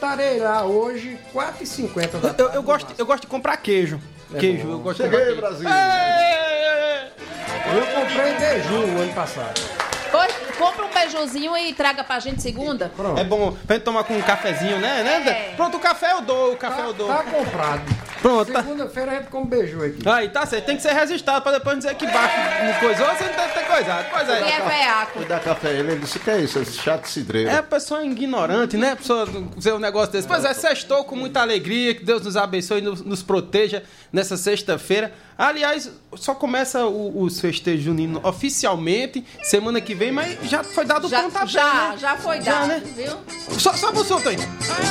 estarei lá hoje, 4h50 da tarde. Eu gosto de comprar queijo. Queijo, eu gosto de Cheguei, comprar Brasil. Eu comprei beiju o ano passado. Pois, compra um beijuzinho e traga pra gente segunda. Pronto. É bom pra gente tomar com um cafezinho, né? Pronto, o café eu dou, Tá comprado. Pronto, tá. Segunda-feira a gente come beiju aqui. Aí, tá certo. Tem que ser resistado pra depois dizer que baixo no coisa. Ou você não deve ter coisado. Pois E é. é veaco. Fui dar café a ele disse, que é isso? Esse chá de cidreira. É a pessoa ignorante, né? A pessoa dizer um negócio desse. Pois é, sextou com muita alegria. Que Deus nos abençoe e nos proteja nessa sexta-feira. Aliás, só começa os festejos juninos oficialmente semana que vem, mas já foi dado o pontapé, né? Já foi Já, dado, né? viu? Só pro solto aí.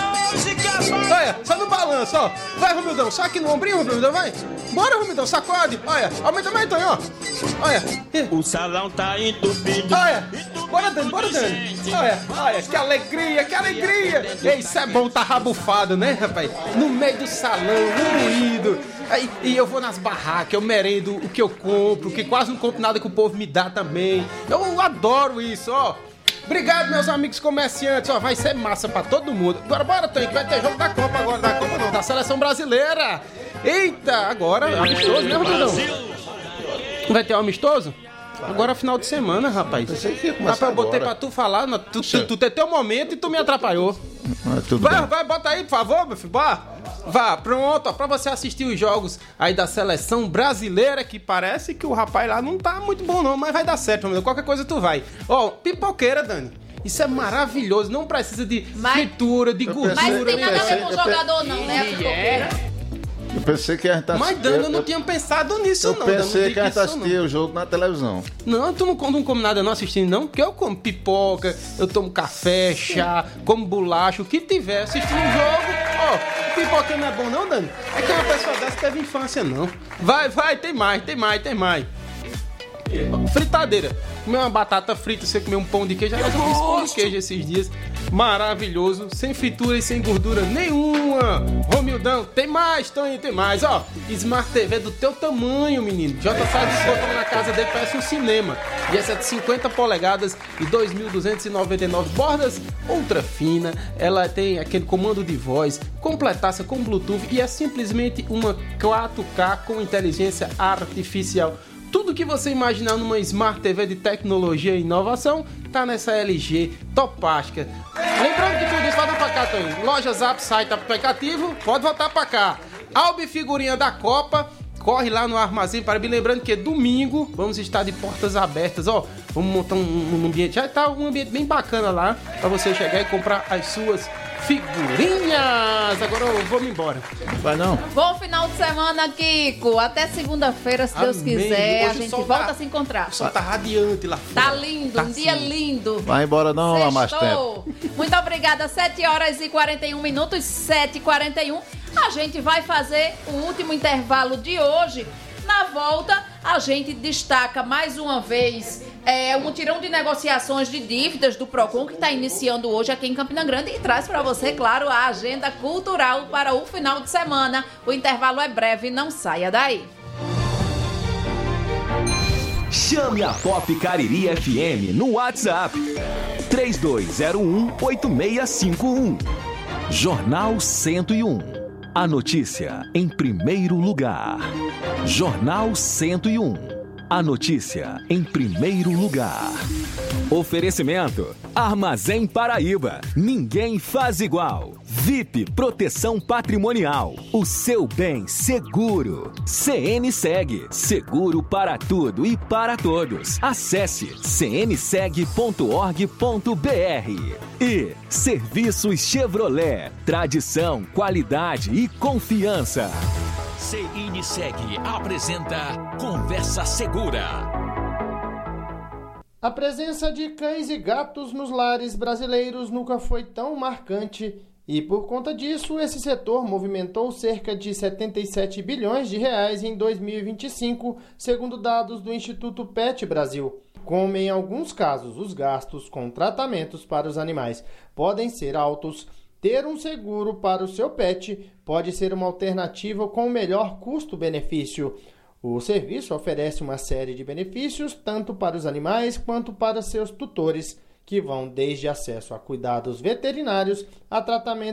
Olha, só no balanço, ó. Vai, Romildão, só aqui no ombrinho, Romildão, vai. Bora, Romildão, sacode. Olha, aumenta mais, Tonho, ó. Olha. O salão tá entupido. Olha, bora, Dani. Olha, que alegria, que alegria. Ei, isso é bom, tá rabufado, né, rapaz? No meio do salão, ruído. Aí, e eu vou nas barracas, eu merendo o que eu compro, que quase não compro nada que o povo me dá também. Eu adoro isso, ó. Obrigado, meus amigos comerciantes, ó, vai ser massa pra todo mundo. Agora bora, Tonho, que vai ter jogo da Copa agora, da Copa não, da Seleção Brasileira. Eita, agora amistoso, né, Romildão? Vai ter um amistoso? Agora é final de semana, rapaz. Rapaz, eu botei pra tu falar, tu ter teu momento e tu me atrapalhou. Vai, bota aí, por favor, meu filho. Vá, pronto, ó, pra você assistir os jogos aí da Seleção Brasileira, que parece que o rapaz lá não tá muito bom não, mas vai dar certo, meu. Qualquer coisa tu vai. Ó, pipoqueira, Dani. Isso é maravilhoso, não precisa de fritura, de gordura. Mas não tem nada a ver com o jogador não, né? A pipoqueira. Eu pensei que a gente Mas, Dani, eu não tinha pensado nisso, não. Eu pensei que a gente assistia o jogo na televisão. Não, tu não come nada não assistindo, não? Porque eu como pipoca, eu tomo café, chá, como bolacha, o que tiver assistindo o jogo. Ó, pipoca não é bom não, Dani? É que uma pessoa dessa teve infância, não. Vai, tem mais. Fritadeira. Comer uma batata frita, você comer um pão de queijo. Aliás, eu fiz pão de queijo esses dias. Maravilhoso, sem fritura e sem gordura nenhuma. Romildão, tem mais, Tonho, tem mais. Ó, Smart TV do teu tamanho, menino. J. Salles botou na casa dele, parece um cinema. E essa é de 50 polegadas e 2.299 bordas, ultra fina. Ela tem aquele comando de voz, completaça com Bluetooth e é simplesmente uma 4K com inteligência artificial. Tudo que você imaginar numa Smart TV de tecnologia e inovação tá nessa LG topástica. Lembrando que tudo isso, volta pra cá, Tonho. Loja Zap, site, aplicativo, pode voltar pra cá. Albi Figurinha da Copa, corre lá no Armazém Paraíba. Lembrando que domingo vamos estar de portas abertas, ó. Vamos montar um ambiente, já tá um ambiente bem bacana lá pra você chegar e comprar as suas figurinhas. Agora eu vou me embora. Vai não? Bom final de semana, Kiko. Até segunda-feira, se Deus Amém. quiser. Hoje A gente o sol volta tá- a se encontrar. O sol tá radiante lá fora. Tá lindo, Tá um dia sim. lindo. Vai embora não, há mais tempo. Sextou. Muito obrigada. 7h41, 7h41. A gente vai fazer o último intervalo de hoje. Na volta, a gente destaca mais uma vez um mutirão de negociações de dívidas do Procon que está iniciando hoje aqui em Campina Grande e traz para você, claro, a agenda cultural para o final de semana. O intervalo é breve, não saia daí. Chame a Pop Cariri FM no WhatsApp 3201-8651. Jornal 101. A notícia em primeiro lugar. Jornal 101. A notícia em primeiro lugar. Oferecimento: Armazém Paraíba. Ninguém faz igual. VIP Proteção Patrimonial. O seu bem seguro. CNSEG. Seguro para tudo e para todos. Acesse cnseg.org.br. E Serviços Chevrolet. Tradição, qualidade e confiança. CNSEG apresenta Conversa Segura. A presença de cães e gatos nos lares brasileiros nunca foi tão marcante e, por conta disso, esse setor movimentou cerca de 77 bilhões de reais em 2025, segundo dados do Instituto Pet Brasil. Como em alguns casos os gastos com tratamentos para os animais podem ser altos, ter um seguro para o seu pet pode ser uma alternativa com melhor custo-benefício. O serviço oferece uma série de benefícios tanto para os animais quanto para seus tutores, que vão desde acesso a cuidados veterinários a tratamento